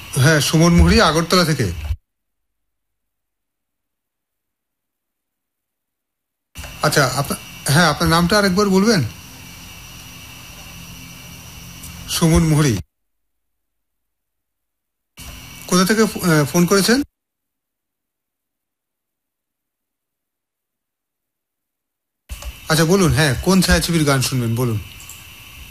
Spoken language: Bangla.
হ্যাঁ, সুমন মুহুরী, আগরতলা থেকে। আচ্ছা, হ্যাঁ, আপনার নামটা আরেকবার বলবেন? সুমন মুহুরী। কোথা থেকে ফোন করেছেন? আচ্ছা বলুন, হ্যাঁ, কোন ছায়াছবির গান শুনবেন বলুন।